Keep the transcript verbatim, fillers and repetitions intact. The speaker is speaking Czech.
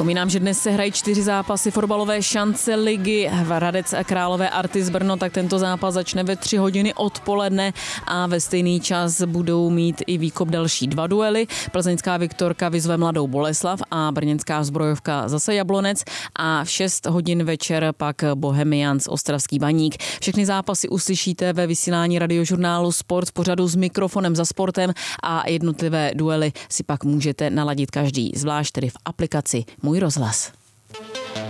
Vzpomínám, že dnes se hrají čtyři zápasy fotbalové šance ligy Hradec Králové Artis Brno, tak tento zápas začne ve tři hodiny odpoledne a ve stejný čas budou mít i výkop další dva duely. Plzeňská Viktorka vyzve Mladou Boleslav a brněnská Zbrojovka zase Jablonec a v šest hodin večer pak Bohemians Ostravský Baník. Všechny zápasy uslyšíte ve vysílání radiožurnálu Sport v pořadu S mikrofonem za sportem a jednotlivé duely si pak můžete naladit každý zvlášť, tedy v aplikaci Můj rozhlas.